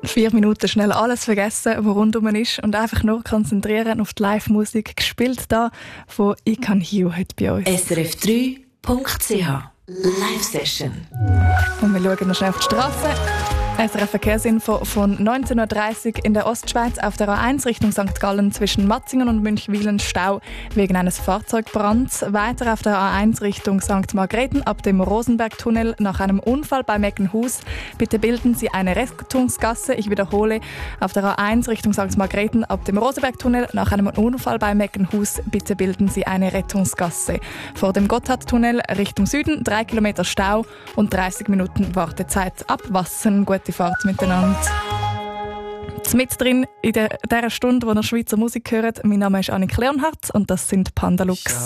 4 Minuten schnell alles vergessen, was rundum ist und einfach nur konzentrieren auf die Live-Musik, gespielt da von «Ich kann hier» heute bei uns. srf3.ch Live-Session. Und wir schauen noch schnell auf die Straße. SRF Verkehrsinfo von 19.30 Uhr in der Ostschweiz auf der A1 Richtung St. Gallen zwischen Matzingen und Münchwilen Stau wegen eines Fahrzeugbrands. Weiter auf der A1 Richtung St. Margrethen ab dem Rosenbergtunnel nach einem Unfall bei Meckenhus. Bitte bilden Sie eine Rettungsgasse. Ich wiederhole, auf der A1 Richtung St. Margrethen ab dem Rosenbergtunnel nach einem Unfall bei Meckenhus. Bitte bilden Sie eine Rettungsgasse. Vor dem Gotthardtunnel Richtung Süden 3 Kilometer Stau und 30 Minuten Wartezeit. Ab Wassen. Gute Fahrt miteinander. Mit drin in dieser Stunde, wo ihr Schweizer Musik hört. Mein Name ist Annik Leonhardt und das sind Panda Lux.